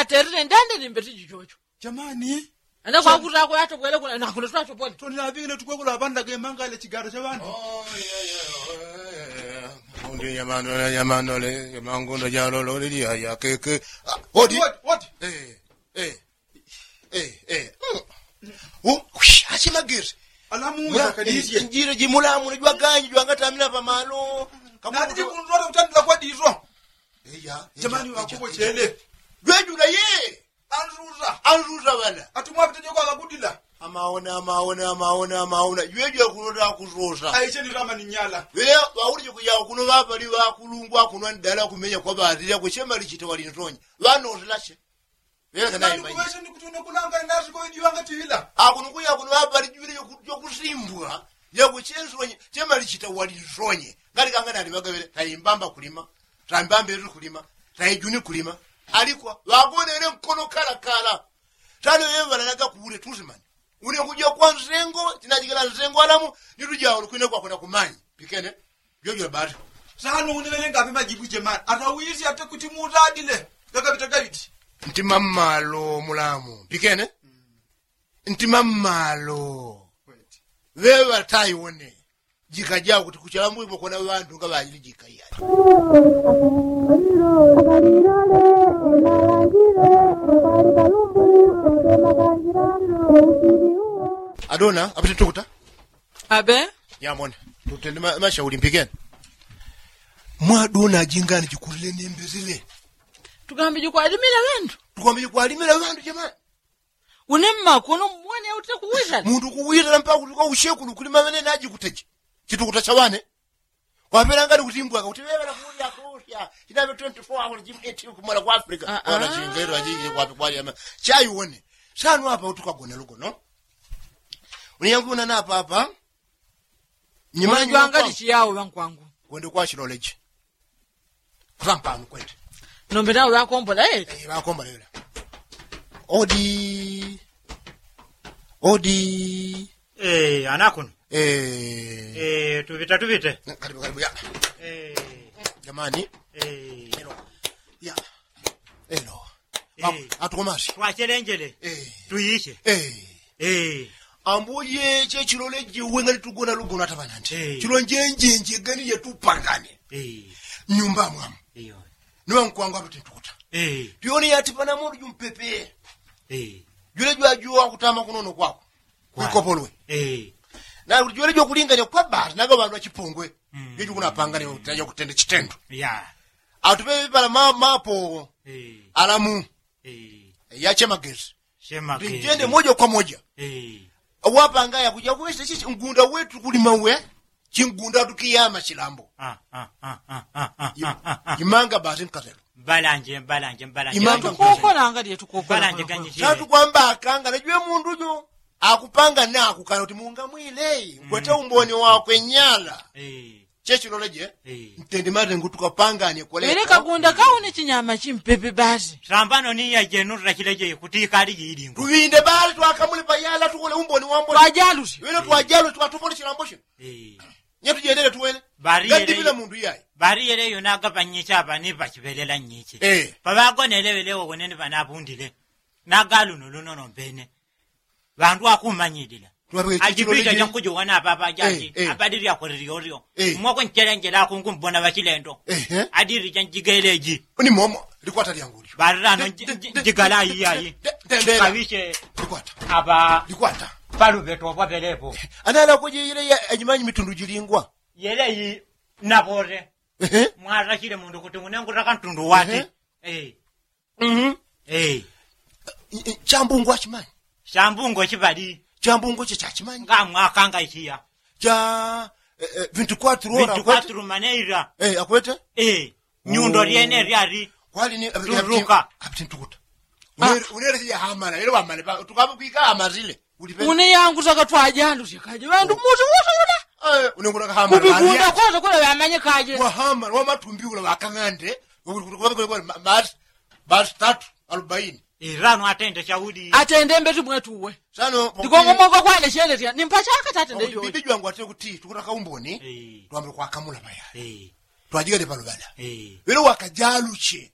aterire ndande nimbeti jijojo jamani anda kwa kuta ko yato kwele kuna nakuna twacho pole toni labingine tukwe abanda ke mangale chigaro chabandi Undi yamano le mangondo jalo lo li ya keke. What? Achimagir. Alamu ya kadisi. Njire jimulamu ne jwaganyi jwangatamina pamalo. Kamudi jikunzora utandila kwa dizo. Jamani wakubo chele. Gwejula ye. Anruza bana. Atumwa bitejo kwa akudila. Amaona. Yweje kunoda kuzosa. Aishe ni rama ni nyala. Wewe waulije kuya kuno bapali ba kulungwa kuno ndala kumenya kwa baadhi kuchema lichite wali ntonye. Bano ozilashe. Wewe kana imani. Kuwesha ni kutuna kulanga ndazi ko ndiwanga tibila. Akunukuya kuno bapali jwile yo kusimbwa. Ya kuchenzonye chema lichite wali ntonye. Ngali kangana alibagabele tayimbamba kulima. Tambambe eri kulima. Tayijuni kulima. Alikwa wagonere mkono kala. Tano yeva nanaga kubure tuzimani. Uni kuja kwa nzengo, tinajikala nzengo alamu, niruja ulukuine kwa kuna kumanyi. Pikene, jojo bari. Sahano unilele ngapi majibu jemani. Atawizi ate kutimuza adile. Daga bitagabiti. Ntimamalo mulamu. Pikene? Ntimamalo. Wewa tayi wone. Jikajao kuti kuchalambu ipo kuna wandu nga wajili jikaya. Adona, apite tukuta? Abe? Ya mwone. Tutende mashauri mpigeni. Mwadona jingani jikurile nembezile. Tukambije kwa alimira wendu. Tukwambije kwa alimira wendu jamani. Unemma kono mwane ute kuwira. Mundu kuwira mpaka kutuka ushekulu kulima mene naji kuteje. Chitukuta chawane. Kwapera ngati kutimbwa kuti wewe nakuya kuya. Chinabe 24 hours gym 8 kumala kwa Africa. Ona chingero ajije kwapi kwali ama. Chai wone. Sanu hapa utukagona lugo no. Uniyanguna na hapa. Nyimani jwanga chiyawo bankwangu. Kwende kwa chiloleje. Krampa kwende. Nombe nawo yakombola bakombola yule. Odi. Anakono. Tuvite. Karibu ya. Jamani. Hello. Ya. Hello. Atukomashi. Twachelenjele. Tuyishe. Ambuye chechiloleje wengali tugona lugo natabanante. Chilonjenje gani yetupangane. Nyumba mwamu. Niwa mkwanga tutukuta. Tuyoni yatipana mundu jumpepe. Yule jwa kutama kunono kwako. Kwikopolwe. Na yule jwa kulinganya kwa basi naga bantu achipongwe. Yeju kuna pangane utaje kutende chitendo. Atupepe pala mapo. Alamu. Yache magezi. Ringende moja kwa moja. Wapanga ya kuja kuwesa sisi ngunda wetu kulimawe. Chingunda tukiyama chilambo. Imanga basi nkatelo. Balanje. Imanga koko nanga tukoko. Balanje ganyishe. Satu kwamba akanga najwe mundu jo. Akupanga na akukana uti munga mwile. Kwete umboni wako enyala. Chechi loleje. Ntende mate ngutuka pangane koleka. Bereka gunda kaune chinyama chimpepe basi. Sambano ni ya jenura kileje kutika ali yidingo. Tuinde bali twakamule bayala tukole umboni wambo. Twajalusi. Wele twajalu twatufole chilamboshe. Nyetu jendele tuwele. Gadi bila mundu yai. Bari yele yonaga banyicha bani bachibelela nyiche. Babagonele lewo konene banabundile. Nagalu no bene. Bantu akumanyidila. Ajibija nyakujo wana baba jaji abadiri akoririyo. Mwako nchelenjela kungumbona bakilendo. Adiri janjigeleji. Uni momo likwata lyanguli. Barano jigala yiyi. Kawishe likwata. Aba likwata. Balu beto babelepo. Anala koje yele ajimanyi mitundu jilingwa. Yele yi nabore. Mwara kile mundu kuti munengura kantundu wati. Chambungu achimanyi. Chambungu chibali. Chambungu chachimanyi. Ngamwa kanga ichia. Cha 24 maneira. Akwete? Nyundo riene riari. Kwali ni turuka. Apitintukuta. Unere ya hamala, ile wamale tukabu kwika amazile. Une yangu saka twajandu sikaje. Bantu mutu una. Unengura hamala. Kubigunda kozo kola yamanye kaje. Wa hamala, wa matumbi ula wakangande. Bas 3:40. Irano atende chaudi. Atende mbetu mwetuwe. Sano ndikongo moko kwale shele tia. Nimpachaka tatende yo. Bibi jwangu ate kuti tukutaka umboni. Twambe kwa kamula bayali. Twajigale palubala. Wele wakajaluche.